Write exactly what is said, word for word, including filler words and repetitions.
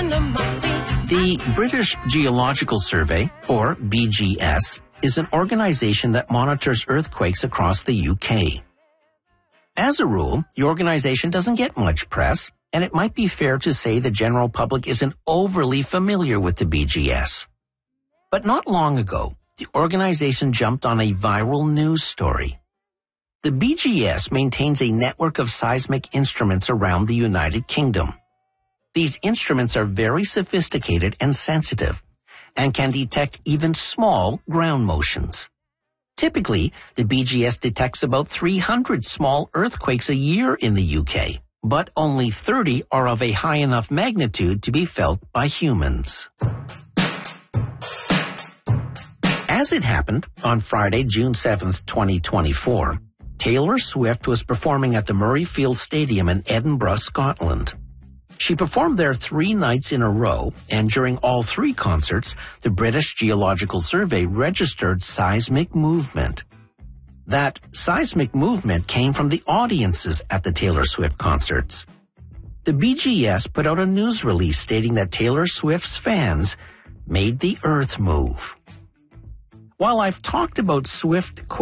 under my feet. The British Geological Survey, or B G S, is an organization that monitors earthquakes across the U K. As a rule, the organization doesn't get much press, and it might be fair to say the general public isn't overly familiar with the B G S. But not long ago, the organization jumped on a viral news story. The B G S maintains a network of seismic instruments around the United Kingdom. These instruments are very sophisticated and sensitive, and can detect even small ground motions. Typically, the B G S detects about three hundred small earthquakes a year in the U K, but only thirty are of a high enough magnitude to be felt by humans. As it happened, on Friday, June seventh, twenty twenty-four, Taylor Swift was performing at the Murrayfield Stadium in Edinburgh, Scotland. She performed there three nights in a row, and during all three concerts, the British Geological Survey registered seismic movement. That seismic movement came from the audiences at the Taylor Swift concerts. The B G S put out a news release stating that Taylor Swift's fans made the earth move. While I've talked about Swift